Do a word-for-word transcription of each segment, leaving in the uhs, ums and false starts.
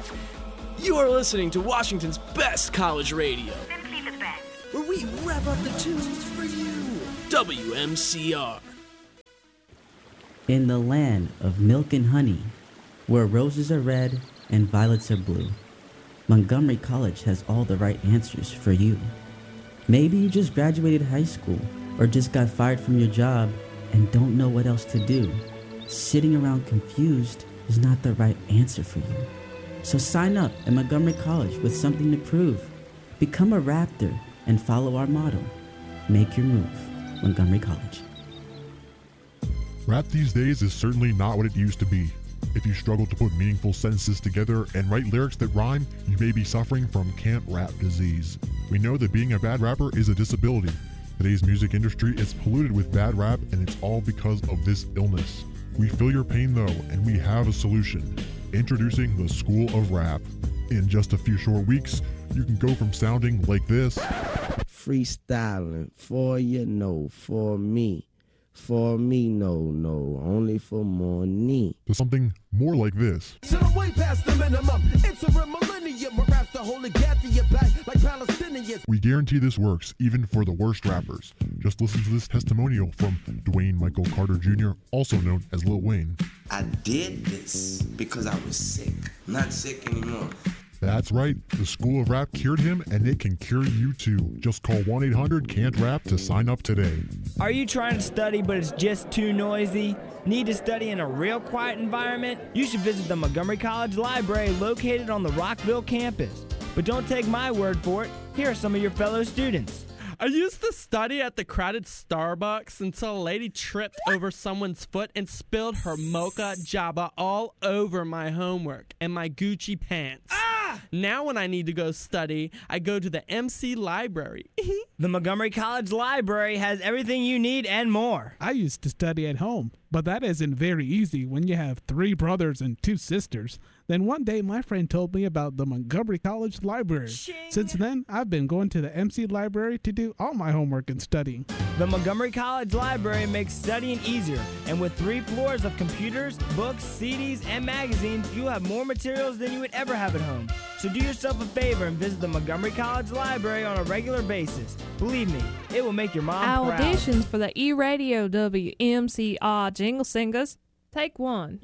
You are listening to Washington's best college radio, Simply the best. where we wrap up the tunes for you. W M C R. In the land of milk and honey, where roses are red and violets are blue, Montgomery College has all the right answers for you. Maybe you just graduated high school or just got fired from your job and don't know what else to do. Sitting around confused is not the right answer for you. So sign up at Montgomery College with something to prove. Become a Raptor and follow our motto. Make your move. Montgomery College. Rap these days is certainly not what it used to be. If you struggle to put meaningful sentences together and write lyrics that rhyme, you may be suffering from can't rap disease. We know that being a bad rapper is a disability. Today's music industry is polluted with bad rap, and it's all because of this illness. We feel your pain though, and we have a solution. Introducing the School of Rap. In just a few short weeks, you can go from sounding like this. Freestyling for you, no, for me. For me, no, no, only for money. To something more like this. So I'm way past the minimum. Interim millennium. My raps the whole gap to your back like Palestinians. We guarantee this works even for the worst rappers. Just listen to this testimonial from Dwayne Michael Carter Junior, also known as Lil Wayne. I did this because I was sick. I'm not sick anymore. That's right, the School of Rap cured him, and it can cure you too. Just call one eight hundred can't rap to sign up today. Are you trying to study but it's just too noisy? Need to study in a real quiet environment? You should visit the Montgomery College Library located on the Rockville campus. But don't take my word for it. Here are some of your fellow students. I used to study at the crowded Starbucks until a lady tripped over someone's foot and spilled her mocha java all over my homework and my Gucci pants. Ah! Now when I need to go study, I go to the M C Library. The Montgomery College Library has everything you need and more. I used to study at home, but that isn't very easy when you have three brothers and two sisters. Then one day my friend told me about the Montgomery College Library. Shing. Since then, I've been going to the M C Library to do all my homework and studying. The Montgomery College Library makes studying easier, and with three floors of computers, books, C Ds, and magazines, you'll have more materials than you would ever have at home. So do yourself a favor and visit the Montgomery College Library on a regular basis. Believe me, it will make your mom proud. Auditions for the E-Radio W M C R Jingle Singers. Take one.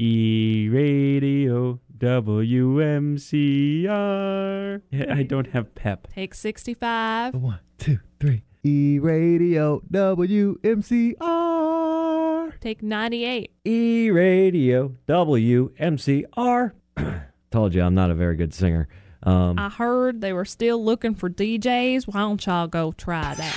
E-Radio W M C R. I don't have pep. Take sixty-five. One, two, three. E-Radio W M C R. Take ninety-eight. E-Radio W M C R. Told you I'm not a very good singer. Um, I heard they were still looking for D Js. Why don't y'all go try that?